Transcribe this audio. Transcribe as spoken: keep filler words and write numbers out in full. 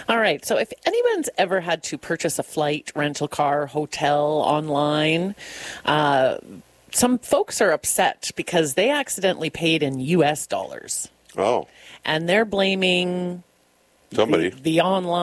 All right. So if anyone's ever had to purchase a flight, rental car, hotel online, uh, some folks are upset because they accidentally paid in U S dollars. Oh. And they're blaming Somebody. the, the online